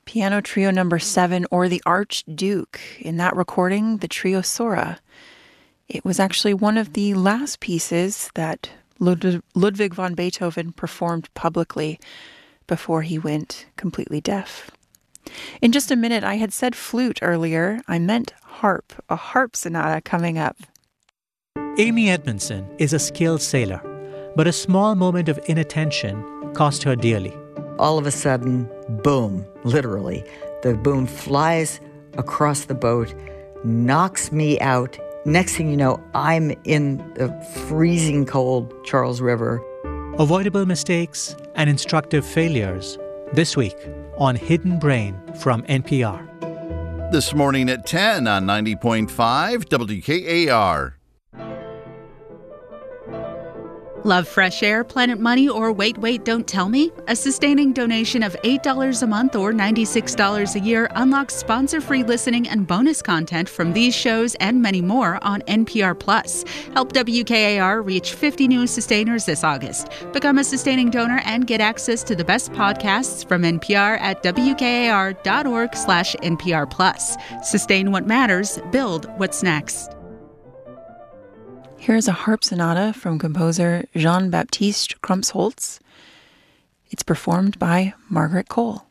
Piano Trio number 7, or the Archduke. In that recording, the Trio Sora. It was actually one of the last pieces that Ludwig van Beethoven performed publicly before he went completely deaf. In just a minute, I had said flute earlier. I meant harp, a harp sonata coming up. Amy Edmondson is a skilled sailor, but a small moment of inattention cost her dearly. All of a sudden, boom, literally, the boom flies across the boat, knocks me out. Next thing you know, I'm in the freezing cold Charles River. Avoidable mistakes and instructive failures this week on Hidden Brain from NPR. This morning at 10 on 90.5 WKAR. Love fresh air, Planet Money, or Wait, Don't Tell Me? A sustaining donation of $8 a month or $96 a year unlocks sponsor-free listening and bonus content from these shows and many more on NPR Plus. Help WKAR reach 50 new sustainers this August. Become a sustaining donor and get access to the best podcasts from NPR at WKAR.org/NPR Plus. Sustain what matters, build what's next. Here's a harp sonata from composer Jean-Baptiste Crumpsholz. It's performed by Margaret Cole.